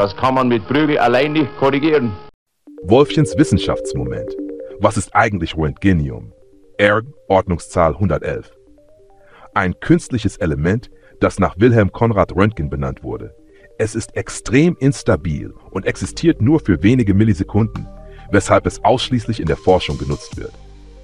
Das kann man mit Prügel allein nicht korrigieren. Wolfchens Wissenschaftsmoment. Was ist eigentlich Röntgenium? ERG, Ordnungszahl 111. Ein künstliches Element, das nach Wilhelm Conrad Röntgen benannt wurde. Es ist extrem instabil und existiert nur für wenige Millisekunden, weshalb es ausschließlich in der Forschung genutzt wird.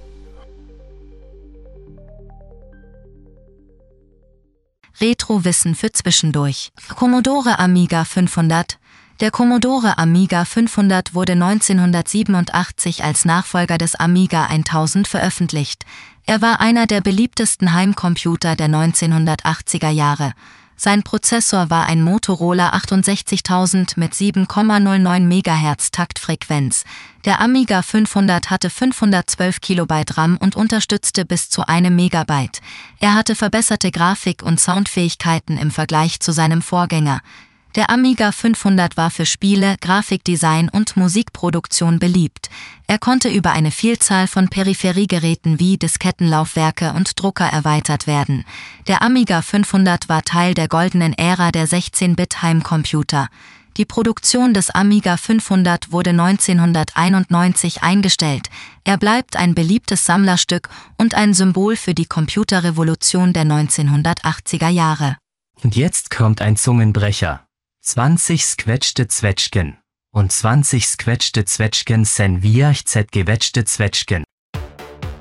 Retrowissen für zwischendurch. Commodore Amiga 500. Der Commodore Amiga 500 wurde 1987 als Nachfolger des Amiga 1000 veröffentlicht. Er war einer der beliebtesten Heimcomputer der 1980er Jahre. Sein Prozessor war ein Motorola 68000 mit 7,09 MHz Taktfrequenz. Der Amiga 500 hatte 512 KB RAM und unterstützte bis zu 1 MB. Er hatte verbesserte Grafik- und Soundfähigkeiten im Vergleich zu seinem Vorgänger. Der Amiga 500 war für Spiele, Grafikdesign und Musikproduktion beliebt. Er konnte über eine Vielzahl von Peripheriegeräten wie Diskettenlaufwerke und Drucker erweitert werden. Der Amiga 500 war Teil der goldenen Ära der 16-Bit-Heimcomputer. Die Produktion des Amiga 500 wurde 1991 eingestellt. Er bleibt ein beliebtes Sammlerstück und ein Symbol für die Computerrevolution der 1980er Jahre. Und jetzt kommt ein Zungenbrecher. 20 squetschte Zwetschgen und 20 squetschte Zwetschgen sen wir gewetschte Zwetschgen.